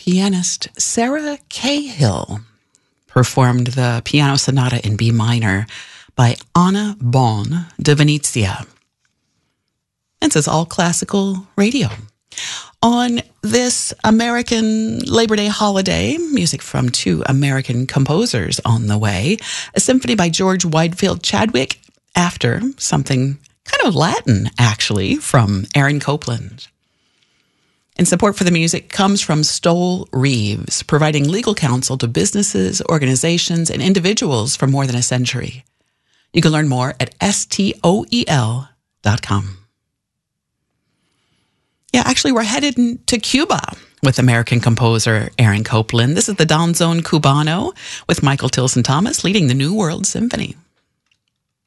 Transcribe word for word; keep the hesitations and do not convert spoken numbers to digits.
Pianist Sarah Cahill performed the piano sonata in B minor by Anna Bon de Venezia. This is All Classical Radio. On this American Labor Day holiday, music from two American composers on the way. A symphony by George Whitefield Chadwick, after something kind of Latin, actually, from Aaron Copland. And support for the music comes from Stoll Reeves, providing legal counsel to businesses, organizations, and individuals for more than a century. You can learn more at stoel dot com. Yeah, actually, we're headed to Cuba with American composer Aaron Copland. This is the Danzón Cubano with Michael Tilson Thomas leading the New World Symphony.